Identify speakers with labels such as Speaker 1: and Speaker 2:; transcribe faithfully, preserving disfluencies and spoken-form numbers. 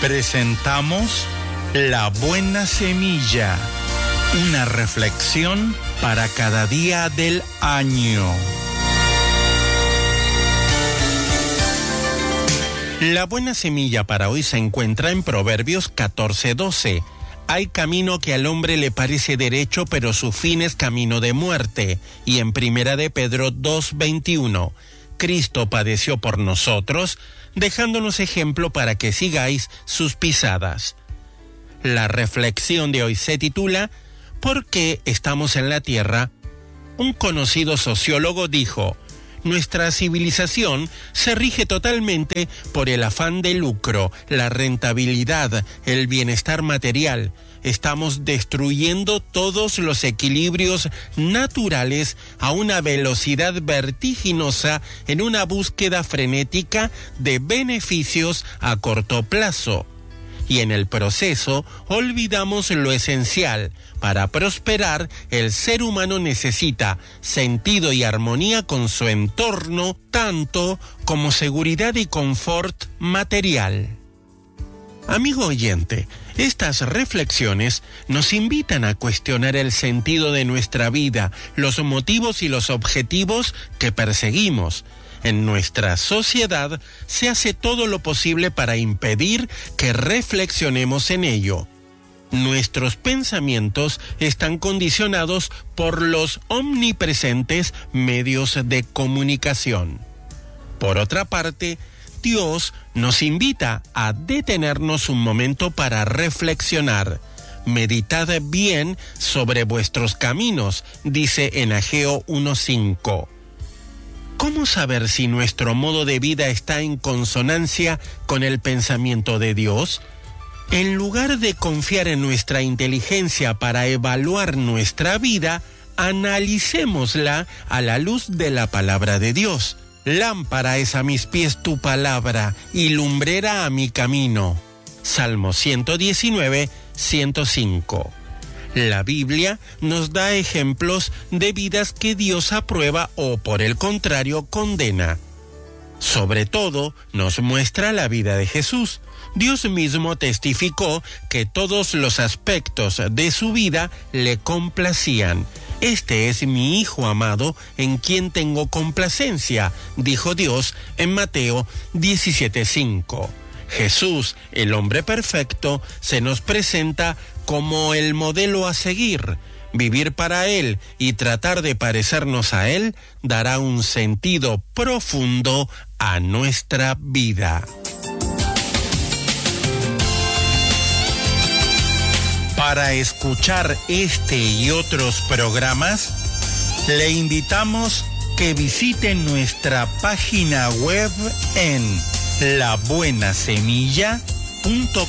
Speaker 1: Presentamos La Buena Semilla, una reflexión para cada día del año. La buena semilla para hoy se encuentra en Proverbios catorce doce. Hay camino que al hombre le parece derecho, pero su fin es camino de muerte. Y en Primera de Pedro dos veintiuno, Cristo padeció por nosotros, dejándonos ejemplo para que sigáis sus pisadas. La reflexión de hoy se titula ¿Por qué estamos en la tierra? Un conocido sociólogo dijo: nuestra civilización se rige totalmente por el afán de lucro, la rentabilidad, el bienestar material. Estamos destruyendo todos los equilibrios naturales a una velocidad vertiginosa en una búsqueda frenética de beneficios a corto plazo. Y en el proceso olvidamos lo esencial. Para prosperar, el ser humano necesita sentido y armonía con su entorno, tanto como seguridad y confort material. Amigo oyente, estas reflexiones nos invitan a cuestionar el sentido de nuestra vida, los motivos y los objetivos que perseguimos. En nuestra sociedad se hace todo lo posible para impedir que reflexionemos en ello. Nuestros pensamientos están condicionados por los omnipresentes medios de comunicación. Por otra parte, Dios nos invita a detenernos un momento para reflexionar. Meditad bien sobre vuestros caminos, dice en Ageo uno cinco. ¿Cómo saber si nuestro modo de vida está en consonancia con el pensamiento de Dios? En lugar de confiar en nuestra inteligencia para evaluar nuestra vida, analicémosla a la luz de la palabra de Dios. Lámpara es a mis pies tu palabra y lumbrera a mi camino. Salmo ciento diecinueve, ciento cinco. La Biblia nos da ejemplos de vidas que Dios aprueba o, por el contrario, condena. Sobre todo, nos muestra la vida de Jesús. Dios mismo testificó que todos los aspectos de su vida le complacían. Este es mi Hijo amado, en quien tengo complacencia, dijo Dios en Mateo diecisiete cinco. Jesús, el hombre perfecto, se nos presenta como el modelo a seguir. Vivir para Él y tratar de parecernos a Él dará un sentido profundo a nuestra vida. Para escuchar este y otros programas, le invitamos que visite nuestra página web en la buena semilla punto com.